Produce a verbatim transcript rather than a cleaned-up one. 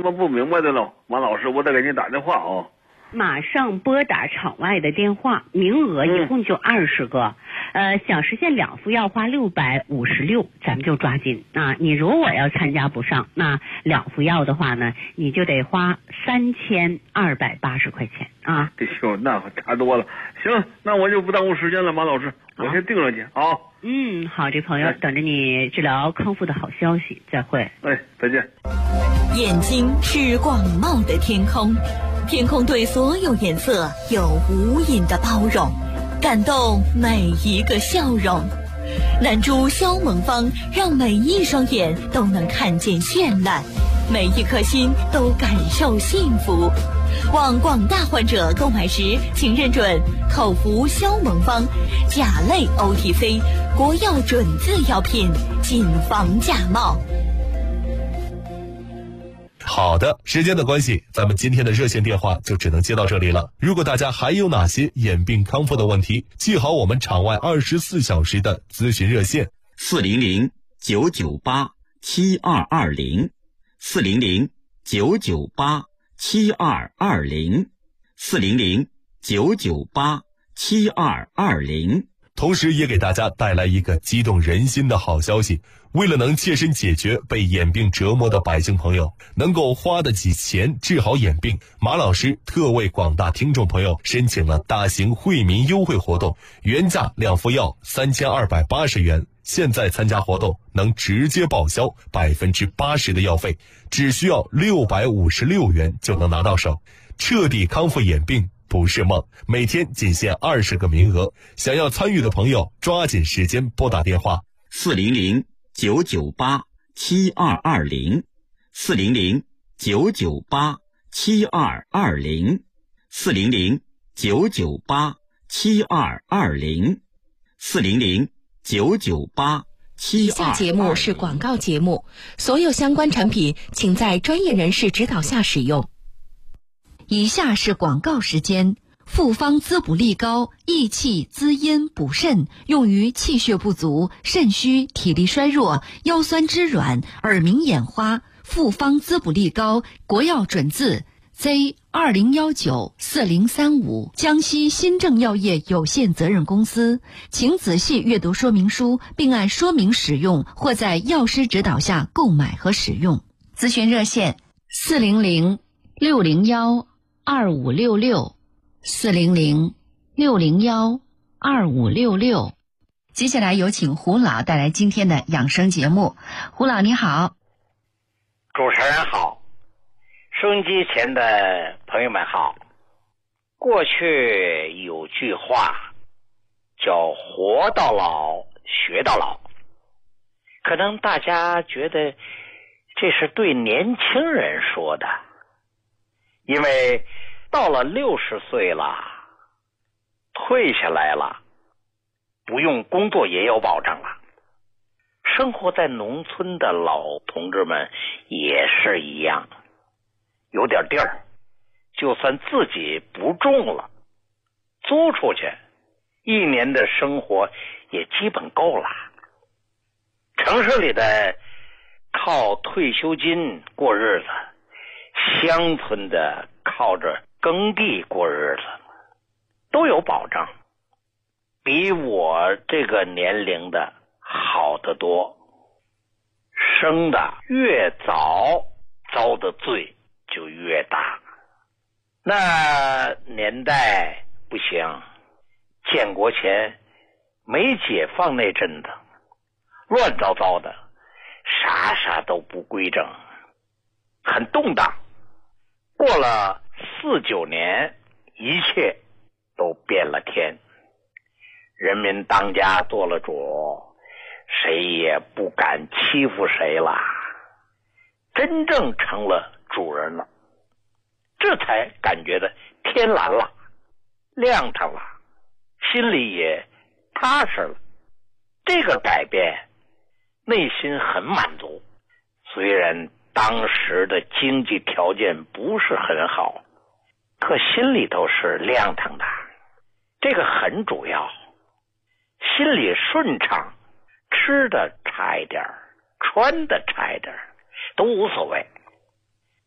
么不明白的了，马老师，我得给你打电话啊。 马上拨打场外的电话，名额一共就二十个，嗯、呃，想实现两副药花六百五十六，咱们就抓紧啊！你如果要参加不上，那两副药的话呢，你就得花三千二百八十块钱啊！ 哎呦，那可差多了。行，那我就不耽误时间了，马老师，我先定上去啊。 嗯，好，这朋友、哎、等着你治疗康复的好消息，再会。 哎，再见。 眼睛是广袤的天空。天空对所有颜色有无垠的包容，感动每一个笑容。男珠消萌芳，让每一双眼都能看见绚烂，每一颗心都感受幸福。望广大患者购买时，请认准口服消萌芳甲类 O T C 国药准字药品，谨防假冒。 好的，时间的关系，咱们今天的热线电话就只能接到这里了。如果大家还有哪些眼病康复的问题，记好我们场外二十四小时的咨询热线： 四零零九九八七二二零，四零零九九八七二二零，四零零九九八七二二零。 同时也给大家带来一个激动人心的好消息，为了能切身解决被眼病折磨的百姓朋友能够花得起钱治好眼病，马老师特为广大听众朋友申请了大型惠民优惠活动，原价两副药三千二百八十元，现在参加活动能直接报销百分之八十的药费，只需要六百五十六元就能拿到手，彻底康复眼病不是梦，每天仅限二十个名额，想要参与的朋友抓紧时间拨打电话四零零九九八七二二零，四零零九九八七二二零，四零零九九八七二二零，四零零九九八七二二零。以下节目是广告节目，所有相关产品请在专业人士指导下使用。以下是广告时间。复方滋补力高，益气滋阴补肾，用于气血不足、肾虚、体力衰弱、腰酸肢软、耳鸣眼花。复方滋补力高，国药准字 Z 二零一九四零三五，江西新正药业有限责任公司。请仔细阅读说明书，并按说明使用，或在药师指导下购买和使用。咨询热线四零零六零幺二五六六。四零零六零幺二五六六。接下来有请胡老带来今天的养生节目。胡老你好。 主持人好，收音机前的朋友们好。过去有句话叫活到老学到老，可能大家觉得这是对年轻人说的，因为到了六十岁了，退下来了，不用工作也有保障了。生活在农村的老同志们也是一样，有点地儿，就算自己不种了，租出去，一年的生活也基本够了。城市里的靠退休金过日子，乡村的靠着耕地过日子，都有保障，比我这个年龄的好得多。生的越早，遭的罪就越大。那年代不行，建国前没解放那阵子，乱糟糟的，啥啥都不规整，很动荡。过了四九年，一切都变了天，人民当家做了主，谁也不敢欺负谁了，真正成了主人了，这才感觉的天蓝了，亮堂了，心里也踏实了。这个改变，内心很满足，虽然当时的经济条件不是很好，可心里都是亮堂的，这个很主要。心里顺畅，吃的差一点，穿的差一点，都无所谓。